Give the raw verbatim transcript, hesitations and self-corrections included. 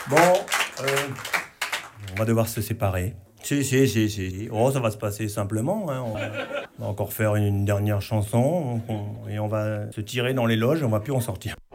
Bon, euh, on va devoir se séparer. Si, si, si, si. Oh, ça va se passer simplement, hein. On va encore faire une dernière chanson on- et on va se tirer dans les loges, on va plus en sortir.